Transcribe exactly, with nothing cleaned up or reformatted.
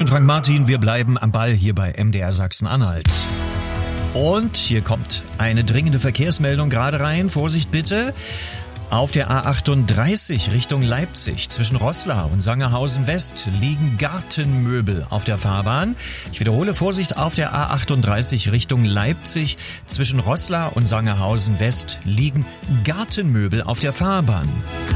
bin Frank Martin, wir bleiben am Ball hier bei M D R Sachsen-Anhalt. Und hier kommt eine dringende Verkehrsmeldung gerade rein. Vorsicht bitte. Auf der A achtunddreißig Richtung Leipzig zwischen Roßla und Sangerhausen West liegen Gartenmöbel auf der Fahrbahn. Ich wiederhole, Vorsicht, auf der A achtunddreißig Richtung Leipzig zwischen Roßla und Sangerhausen West liegen Gartenmöbel auf der Fahrbahn.